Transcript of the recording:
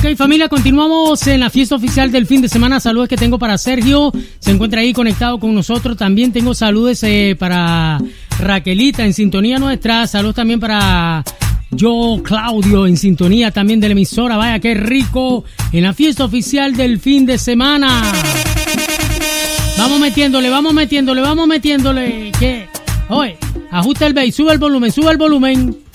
Ok, familia, continuamos en la fiesta oficial del fin de semana. Saludos que tengo para Sergio, se encuentra ahí conectado con nosotros. También tengo saludos para Raquelita en sintonía nuestra. Saludos también para Claudio en sintonía también de la emisora. Vaya, qué rico en la fiesta oficial del fin de semana. Vamos metiéndole. ¿Qué? Oye, ajusta el bass, sube el volumen.